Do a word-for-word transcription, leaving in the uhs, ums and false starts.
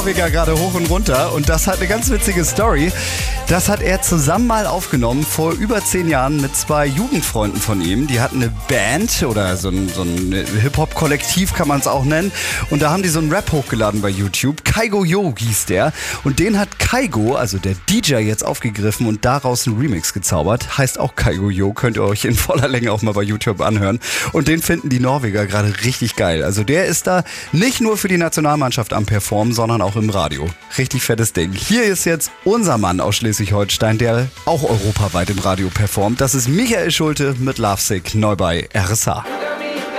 Norweger gerade hoch und runter und das hat eine ganz witzige Story. Das hat er zusammen mal aufgenommen vor über zehn Jahren mit zwei Jugendfreunden von ihm. Die hatten eine Band oder so ein, so ein Hip-Hop-Kollektiv kann man es auch nennen und da haben die so einen Rap hochgeladen bei YouTube. Kaigo Yo hieß der und den hat Kaigo, also der D J, jetzt aufgegriffen und daraus einen Remix gezaubert. Heißt auch Kaigo Yo, könnt ihr euch in voller Länge auch mal bei YouTube anhören und den finden die Norweger gerade richtig geil. Also der ist da nicht nur für die Nationalmannschaft am Performen, sondern auch im Radio. Richtig fettes Ding. Hier ist jetzt unser Mann aus Schleswig-Holstein, der auch europaweit im Radio performt. Das ist Michael Schulte mit Lovesick, neu bei R S H.